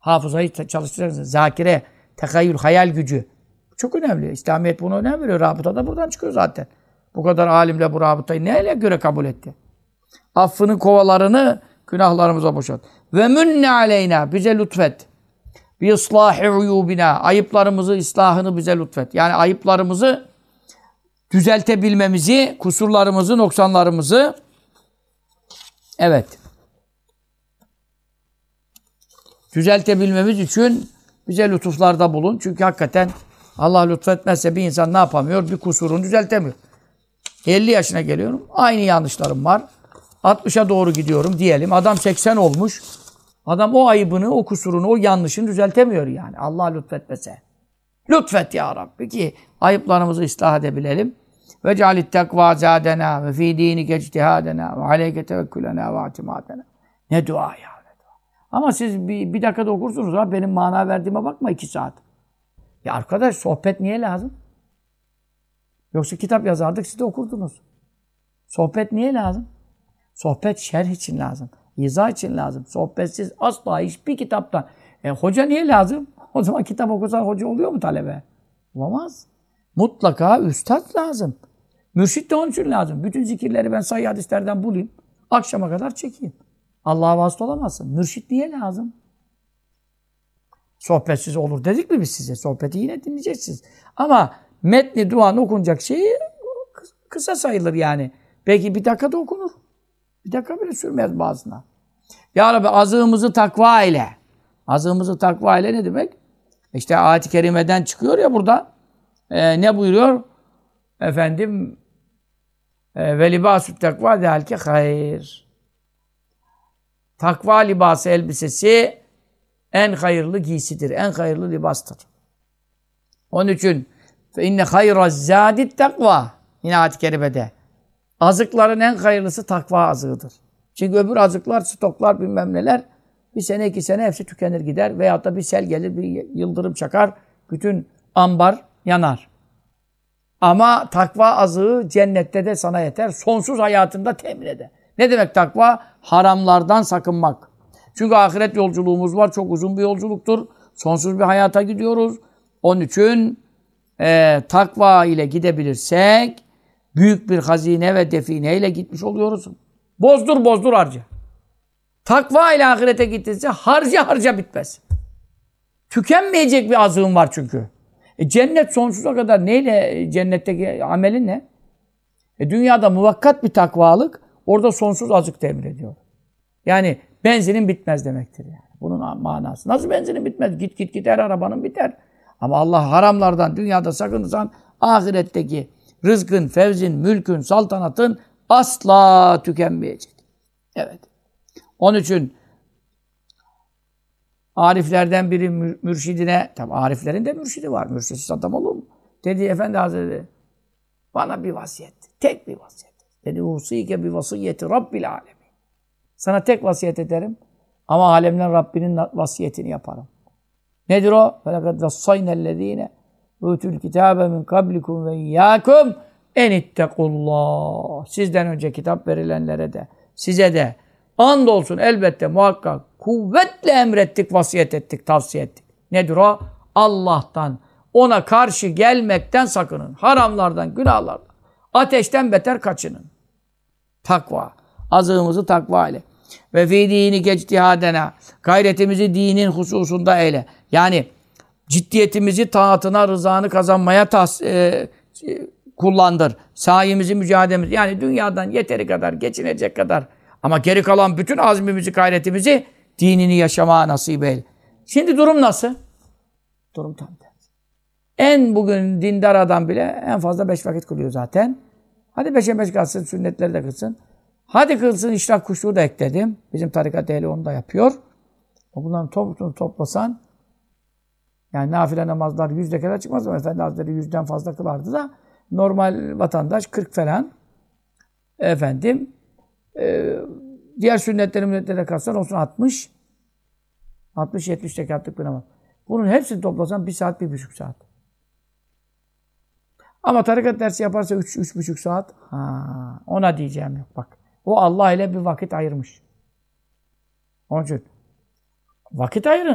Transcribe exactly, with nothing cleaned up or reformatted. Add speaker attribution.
Speaker 1: Hafızayı çalıştıracaksın. Zakire, tekayyül, hayal gücü. Çok önemli. İslamiyet buna önem veriyor. Rabıta da buradan çıkıyor zaten. Bu kadar alimle bu rabıtayı neyle göre kabul etti? Affını, kovalarını günahlarımıza boşalt. Ve münne aleyna, bize lütfet. Bi ıslâhi uyûbina, ayıplarımızı, ıslahını bize lütfet. Yani ayıplarımızı düzeltebilmemizi, kusurlarımızı, noksanlarımızı, evet, düzeltebilmemiz için bize lütuflarda bulun. Çünkü hakikaten Allah lütfetmezse bir insan ne yapamıyor? Bir kusurunu düzeltemiyor. elli yaşına geliyorum. Aynı yanlışlarım var. altmışa doğru gidiyorum diyelim. Adam seksen olmuş. Adam o ayıbını, o kusurunu, o yanlışını düzeltemiyor yani. Allah lütfetmese. Lütfet ya Rabbi ki ayıplarımızı ıslah edebilelim. Ve cealit tekvâ zâdenâ ve fî dînike ictihâdenâ ve aleyke tevekkülenâ ve atimadena. Ne dua ya, ne dua. Ama siz bir, bir dakikada okursunuz ha. Benim mana verdiğime bakma iki saat. Ya arkadaş sohbet niye lazım? Yoksa kitap yazardık siz de okurdunuz. Sohbet niye lazım? Sohbet şerh için lazım. İzah için lazım. Sohbetsiz asla hiçbir kitaptan. E, hoca niye lazım? O zaman kitap okusan hoca oluyor mu talebe? Olamaz. Mutlaka üstad lazım. Mürşit de onun için lazım. Bütün zikirleri ben sahih hadislerden bulayım. Akşama kadar çekeyim. Allah'a vasıta olamazsın. Mürşit niye lazım? Sohbetsiz olur dedik mi biz size? Sohbeti yine dinleyeceksiniz. Ama metni duanın okunacak şeyi kısa sayılır yani. Belki bir dakikada okunur. Bir dakika bile sürmez bazına. Ya Rabbi azığımızı takva ile. Azığımızı takva ile ne demek? İşte ayet-i kerimeden çıkıyor ya burada. Ee, ne buyuruyor? Efendim ve libâsü takva dehalke hayır. Takva libası elbisesi en hayırlı giysidir. En hayırlı libastır. Onun için fe inne hayraz zâdit takva. Yine ayet-i kerimede. Azıkların en hayırlısı takva azığıdır. Çünkü öbür azıklar, stoklar, bilmem neler bir sene, iki sene hepsi tükenir gider. Veyahut da bir sel gelir, bir yıldırım çakar. Bütün ambar yanar. Ama takva azığı cennette de sana yeter. Sonsuz hayatında temin eder. Ne demek takva? Haramlardan sakınmak. Çünkü ahiret yolculuğumuz var. Çok uzun bir yolculuktur. Sonsuz bir hayata gidiyoruz. Onun için e, takva ile gidebilirsek büyük bir hazine ve define ile gitmiş oluyoruz. Bozdur bozdur harca. Takva ile ahirete gittinse harca harca bitmez. Tükenmeyecek bir azığın var çünkü. E cennet sonsuza kadar neyle, cennetteki amelin ne? E dünyada muvakkat bir takvalık, orada sonsuz azık temin ediyor. Yani benzinin bitmez demektir yani. Bunun manası. Nasıl benzinin bitmez? Git git git her arabanın biter. Ama Allah haramlardan dünyada sakınırsan ahiretteki rızkın, fevzin, mülkün, saltanatın asla tükenmeyecek. Evet. Onun için ariflerden biri mürşidine, tabi ariflerin de mürşidi var. Mürşidsiz adam olur mu? Dedi Efendi Hazretleri, bana bir vasiyet. Tek bir vasiyet. Dedi usike bir vasiyeti Rabbil alemin. Sana tek vasiyet ederim. Ama alemden Rabbinin vasiyetini yaparım. Nedir o? فَلَقَدْ وَصَّيْنَا الَّذ۪ينَ اُوتُوا الْكِتَابَ مِنْ قَبْلِكُمْ وَاِيَّاكُمْ اَنِ اتَّقُوا اللّٰهِ Sizden önce kitap verilenlere de, size de andolsun elbette muhakkak kuvvetle emrettik, vasiyet ettik, tavsiye ettik. Nedir o? Allah'tan, ona karşı gelmekten sakının. Haramlardan, günahlardan, ateşten beter kaçının. Takva. Azığımızı takva ile. Ve fî dînike ictihâdenâ. Gayretimizi dinin hususunda eyle. Yani ciddiyetimizi taatına, rızanı kazanmaya tas, e, kullandır. Sayemizi, mücadelemizi. Yani dünyadan yeteri kadar, geçinecek kadar. Ama geri kalan bütün azmimizi, gayretimizi dinini yaşamaya nasip eyle. Şimdi durum nasıl? Durum tam tersi. En bugün dindar adam bile en fazla beş vakit kılıyor zaten. Hadi beşe beş kalsın, sünnetleri de kılsın. Hadi kılsın, işrak kuşluğu da ekledim. Bizim tarikat ehli onu da yapıyor. Bunların toplusunu toplasan, yani nafile namazlar yüzde kadar çıkmaz ama Efendi Hazretleri yüzden fazla kılardı da normal vatandaş kırk falan. Efendim, e, diğer sünnetleri münnetlere kalsan olsun altmış. altmış yetmiş rekatlık bir namaz. Bunun hepsini toplasan bir saat, bir buçuk saat. Ama tarikat dersi yaparsa üç, üç buçuk saat. Ha, ona diyeceğim yok bak. O Allah ile bir vakit ayırmış. Onun için vakit ayırın.